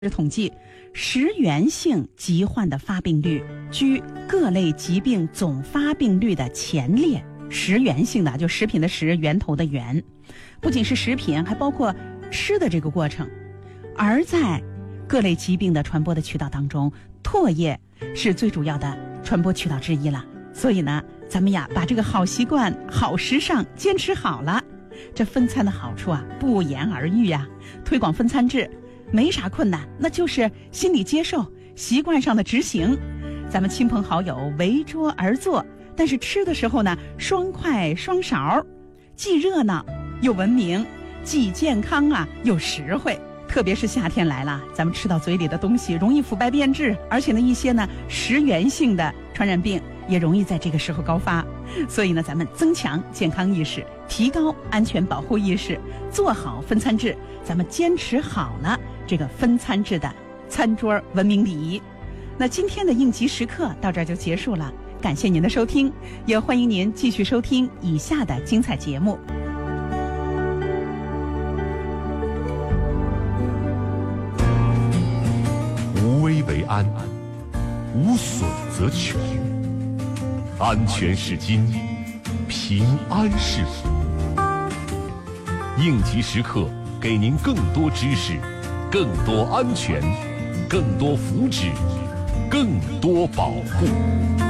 统计，食源性疾患的发病率居各类疾病总发病率的前列。食源性的就食品的食，源头的源，不仅是食品，还包括吃的这个过程。而在各类疾病的传播的渠道当中，唾液是最主要的传播渠道之一了。所以呢，咱们呀把这个好习惯、好时尚坚持好了，这分餐的好处啊不言而喻呀。推广分餐制没啥困难，那就是心理接受、习惯上的执行。咱们亲朋好友围桌而坐，但是吃的时候呢，双筷双勺，既热闹又文明，既健康啊又实惠。特别是夏天来了，咱们吃到嘴里的东西容易腐败变质，而且呢一些呢食源性的传染病也容易在这个时候高发。所以呢，咱们增强健康意识，提高安全保护意识，做好分餐制，咱们坚持好了这个分餐制的餐桌文明礼仪。那今天的应急时刻到这儿就结束了，感谢您的收听，也欢迎您继续收听以下的精彩节目。 无危为安，无损则全。安全是金，平安是福。应急时刻，给您更多知识，更多安全，更多福祉，更多保护。